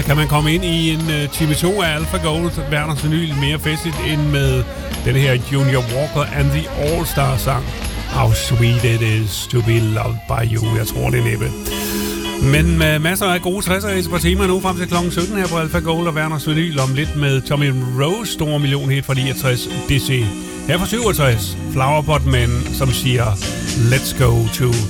kan man komme ind i en time 2 af Alpha Gold, Werners Vinyl, mere festligt end med den her Junior Walker and the All-Star sang How Sweet It Is To Be Loved By You. Jeg tror, det er næppe. Men med masser af gode 60'er på tema nu frem til kl. 17 her på Alpha Gold og Werners Vinyl om lidt med Tommy Rose store millionhit fra 69 DC. Her fra 67, Flower Pot Men, som siger Let's Go To